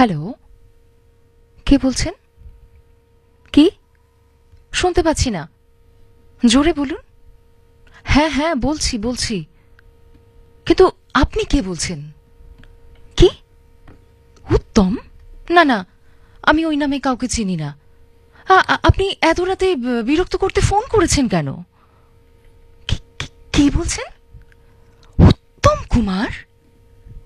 Hello, কে বলছেন? কি? শুনতে পাচ্ছি না, জোরে বলুন। হ্যাঁ হ্যাঁ, বলছি বলছি, কিন্তু আপনি কে বলছেন? কি? উত্তম? না না, আমি ওই নামে কাউকে চিনি না। আপনি এত রাতে বিরক্ত করতে ফোন করেছেন কেন? কি বলছেন? উত্তম কুমার?